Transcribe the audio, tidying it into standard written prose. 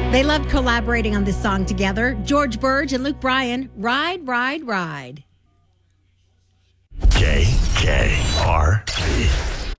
They loved collaborating on this song together. George Burge and Luke Bryan, Ride, Ride, Ride.